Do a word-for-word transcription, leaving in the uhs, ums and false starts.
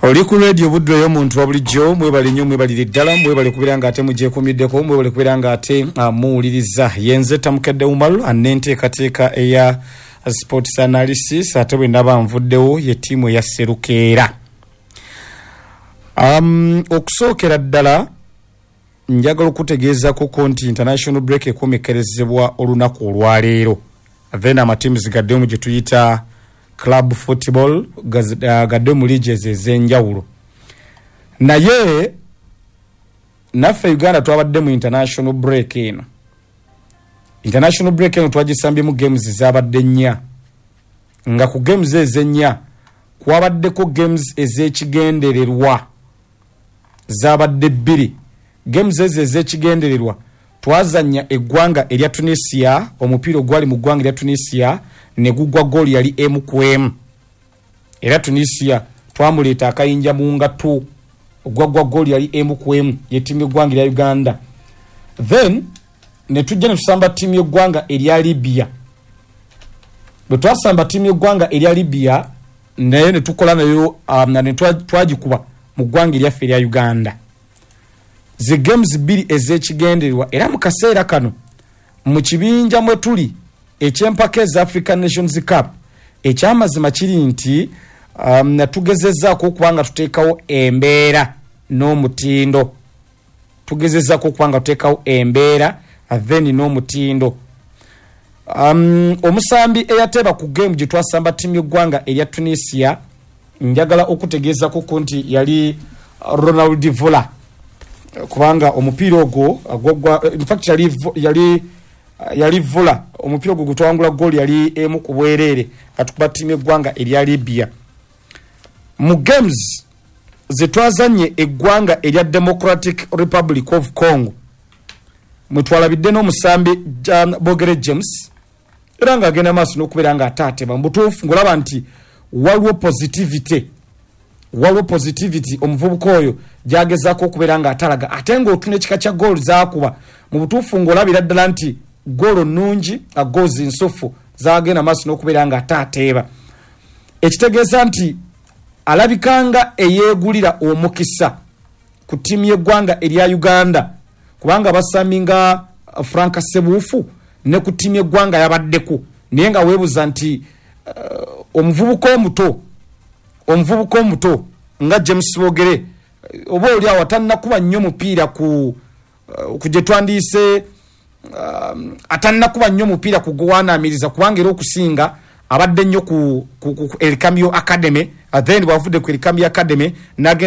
Oli ku radio buddo yo muntu wabulijjo mwebali nnyo mwebali ddala mwebali kubiranga ate mujje kumiddeko mwebali kubiranga ate muwuliriza yenze tamukedde umalu anente kateeka eya sports analysis ate bwe ndaba nvuddewo ye tiimu ya Serukeera. Um, okusookera ddala njagala okutegeeza ku konti international break ekomekerezebwa olunaku olwaleero. Then amatiimu gaddemu gye tuyita club football gadde mu leagues ez'enjawulo. Naye naffe Uganda twabadde mu international break eno. International break eno twagisambye mu games zabadde nnya. Nga ku games ez'ennya kwabaddeko games ez'ekigendererwa zabadde bbiri. Games ezo ez'ekigendererwa twazanya eggwanga erya Tunisia, omupiira gwali mu ggwanga erya Tunisia ne gugwa goal yali emu ku emu. Era Tunisia twamuleeta akayinja mu ngatto ogwagwa goal yali emu ku emu ye timu y'eggwanga erya Uganda. Then ne tujja ne tusamba timu y'eggwanga erya Libya. Bwe twasamba timu y'eggwanga erya Libya naye ne tukola nayo um, ne twagikuba mu ggwanga eryaffe erya Uganda. Ze games bbiri ez'ekigendererwa era mu kaseera kano mu kibinja mwe tuli ekyempaka eza African Nations Cup ekyamazima kiri nti um, natugezezzaako okubanga tuteekawo embeera n'omutindo. Tugezezzaako okubanga tuteekawo embeera then n'omutindo. Um, omusambi eyateba ku game gye twasamba timu y'eggwanga erya Tunisia njagala okutegeezako ko nti yali Ronald Vola kubanga omupiira ogwo agogwa in fact yali yali yali Vola omupiira ogwo gutwangula goal yali emu ku bwerere atukuba timu y'eggwanga erya Libya. Mu games zetwazanye eggwanga erya Democratic Republic of Congo mutwalabidde n'omusambi Bogere James era nga agenda maaso n'okubeera nga ataateba mbutuufu ngolaba nti waliwo positivity waliwo positivity omuvubuka oyo gyagezaako okubeera nga atalaga ate ng'otuna ekika kya goal zaakuba mu butuufu ng'olabira ddala nti goal nnungi agoozi nsufu zaagenda maaso n'okubeera nga ataateeba. Ekitegeeza nti alabikanga eyeegulira omukisa ku ttiimu y'eggwanga erya Uganda kubanga basambi nga Frank Sebuufu ne ku ttiimu y'eggwanga yabaddeko naye nga weebuza nti uh, omuvubuka omuto omuvubuka omuto nga James Bogere oba oli awo atannakuba nnyo mupiira ku uh, ku gye twandiise uh, atannakuba nnyo mupiira ku gwaanaamiriza kubanga era okusinga abadde nnyo ku, ku, ku, ku El Cambio Academy uh, then bwavudde ku El Cambio Academy